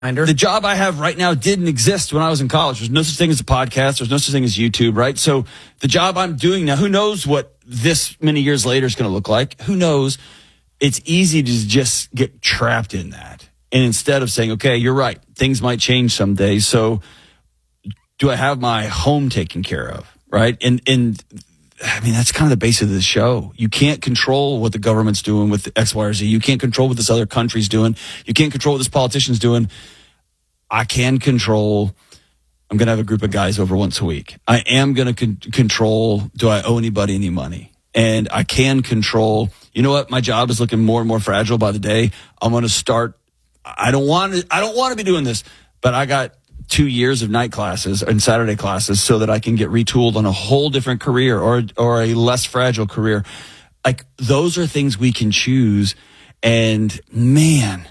The job I have right now didn't exist when I was in college. There's no such thing as a podcast. There's no such thing as YouTube, right? So the job I'm doing now, who knows what this many years later is going to look like? Who knows? It's easy to just get trapped in that. And instead of saying, okay, you're right, things might change someday. So do I have my home taken care of, right? And I mean, that's kind of the base of the show. You can't control what the government's doing with X, Y, or Z. You can't control what this other country's doing. You can't control what this politician's doing. I can control, I'm going to have a group of guys over once a week. I am going to control, do I owe anybody any money? And I can control, you know what? My job is looking more and more fragile by the day. I'm going to start, I don't want to be doing this, but I got 2 years of night classes and Saturday classes so that I can get retooled on a whole different career or a less fragile career. Like, those are things we can choose. And man,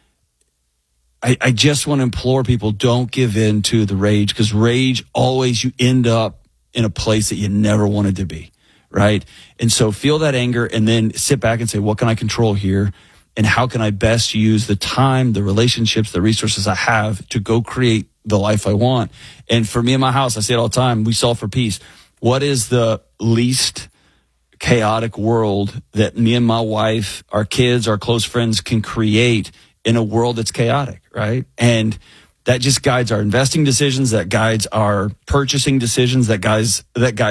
I just want to implore people, don't give in to the rage, because rage always, you end up in a place that you never wanted to be, right? And so feel that anger and then sit back and say, what can I control here? And how can I best use the time, the relationships, the resources I have to go create the life I want? And for me and my house, I say it all the time, we solve for peace. What is the least chaotic world that me and my wife, our kids, our close friends can create in a world that's chaotic, right? And that just guides our investing decisions, that guides our purchasing decisions, that guides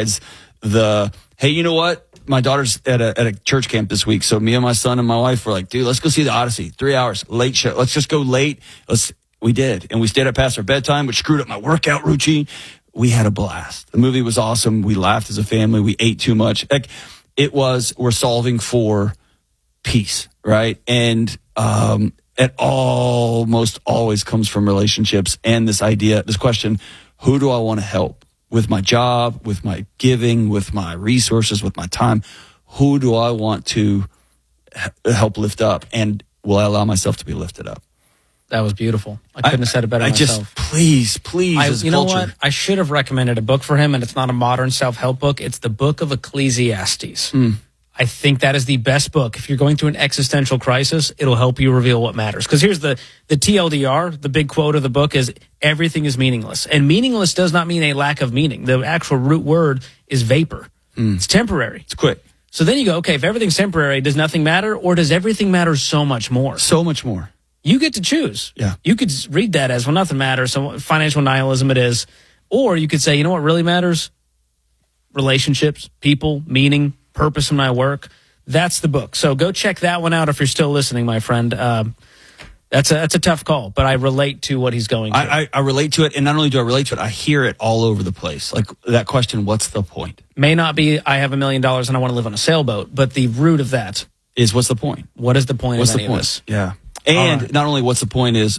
the, hey, you know what? My daughter's at a church camp this week. So me and my son and my wife were like, dude, let's go see the Odyssey. 3 hours, late show. Let's just go late. We did. And we stayed up past our bedtime, which screwed up my workout routine. We had a blast. The movie was awesome. We laughed as a family. We ate too much. Like, we're solving for peace, right? And, it almost always comes from relationships and this question, who do I want to help with my job, with my giving, with my resources, with my time? Who do I want to help lift up? And will I allow myself to be lifted up? That was beautiful. I couldn't have said it better myself. Please. You know what? I should have recommended a book for him, and it's not a modern self-help book. It's the book of Ecclesiastes. I think that is the best book. If you're going through an existential crisis, it'll help you reveal what matters. Because here's the TLDR, the big quote of the book is, everything is meaningless. And meaningless does not mean a lack of meaning. The actual root word is vapor. It's temporary. It's quick. So then you go, okay, if everything's temporary, does nothing matter? Or does everything matter so much more? So much more. You get to choose. Yeah. You could read that as, well, nothing matters, so financial nihilism it is. Or you could say, you know what really matters? Relationships, people, meaning, purpose in my work. That's the book. So go check that one out if you're still listening, my friend. That's a tough call, but I relate to what he's going through. I relate to it, and not only do I relate to it, I hear it all over the place. Like that question, what's the point? May not be, I have $1 million and I want to live on a sailboat, but the root of that is, what's the point? What is the point of any of this? Yeah. And not only what the point is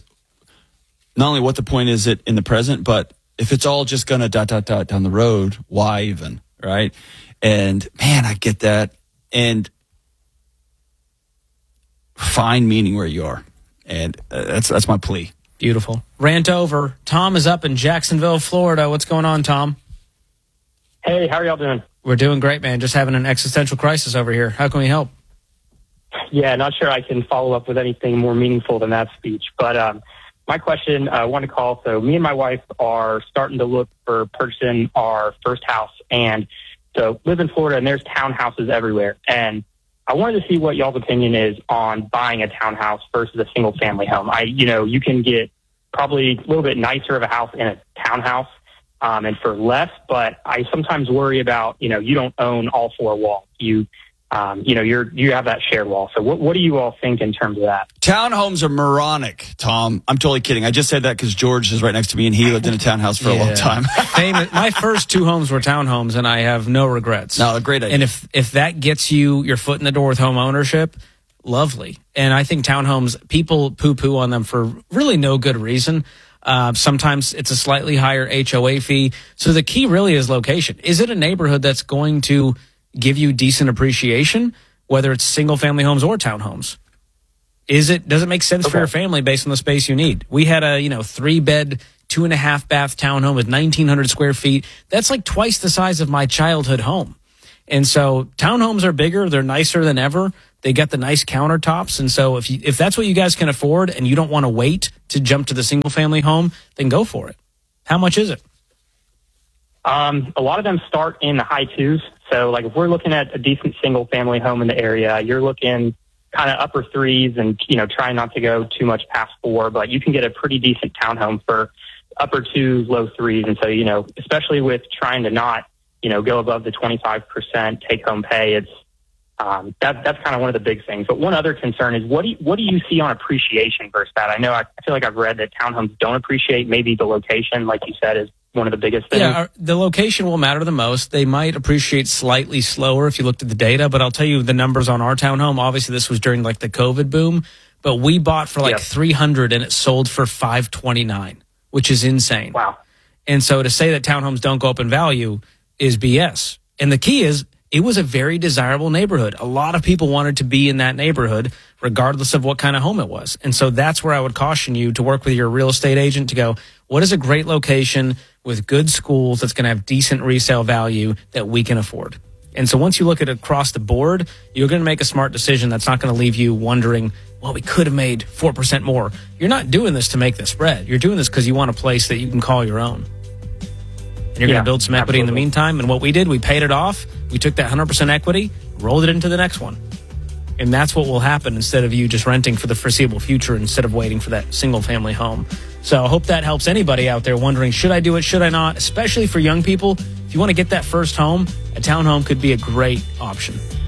it in the present, but if it's all just going to ... down the road, why even, right? And man, I get that. And find meaning where you are. And that's my plea. Beautiful. Rant over. Tom is up in Jacksonville, Florida. What's going on, Tom? Hey, how are y'all doing? We're doing great, man. Just having an existential crisis over here. How can we help? Yeah, not sure I can follow up with anything more meaningful than that speech. But my question, I want to call. So me and my wife are starting to look for purchasing our first house. And so live in Florida, and there's townhouses everywhere. And I wanted to see what y'all's opinion is on buying a townhouse versus a single family home. You can get probably a little bit nicer of a house in a townhouse and for less, but I sometimes worry about, you don't own all four walls. You have that shared wall. So what do you all think in terms of that? Townhomes are moronic, Tom. I'm totally kidding. I just said that because George is right next to me and he lived in a townhouse for a long time. My first 2 homes were townhomes and I have no regrets. No, a great idea. And if that gets you your foot in the door with home ownership, lovely. And I think townhomes, people poo-poo on them for really no good reason. Sometimes it's a slightly higher HOA fee. So the key really is location. Is it a neighborhood that's going to give you decent appreciation, whether it's single family homes or townhomes? Does it make sense for your family based on the space you need? We had a 3-bed, 2.5 bath townhome with 1,900 square feet. That's like twice the size of my childhood home. And so townhomes are bigger. They're nicer than ever. They got the nice countertops. And so if that's what you guys can afford and you don't want to wait to jump to the single family home, then go for it. How much is it? A lot of them start in the high twos. So like if we're looking at a decent single family home in the area, you're looking kind of upper threes and, trying not to go too much past four, but you can get a pretty decent townhome for upper twos, low threes. And so, especially with trying to not, go above the 25% take home pay, it's, that's kind of one of the big things. But one other concern is what do you see on appreciation versus that? I feel like I've read that townhomes don't appreciate. Maybe the location, like you said, is one of the biggest things. Yeah, the location will matter the most. They might appreciate slightly slower if you looked at the data, but I'll tell you the numbers on our townhome. Obviously, this was during like the COVID boom, but we bought for like $300 and it sold for $529, which is insane. Wow. And so to say that townhomes don't go up in value is BS. And the key is it was a very desirable neighborhood. A lot of people wanted to be in that neighborhood, regardless of what kind of home it was. And so that's where I would caution you to work with your real estate agent to go, what is a great location with good schools that's going to have decent resale value that we can afford? And so once you look at it across the board, you're going to make a smart decision that's not going to leave you wondering, well, we could have made 4% more. You're not doing this to make the spread. You're doing this because you want a place that you can call your own. And you're going to build some equity in the meantime. And what we did, we paid it off. We took that 100% equity, rolled it into the next one. And that's what will happen instead of you just renting for the foreseeable future instead of waiting for that single family home. So I hope that helps anybody out there wondering, should I do it, should I not? Especially for young people, if you want to get that first home, a townhome could be a great option.